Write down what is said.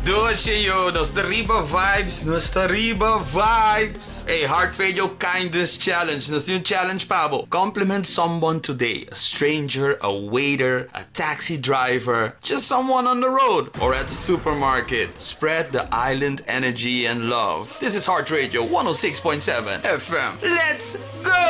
Doce Nostariba Vibes, Nostariba Vibes. Hey, Heart Radio Kindness Challenge. Nos new challenge pabo. Compliment someone today. A stranger, a waiter, a taxi driver, just someone on the road or at the supermarket. Spread the island energy and love. This is Heart Radio 106.7 FM. Let's go!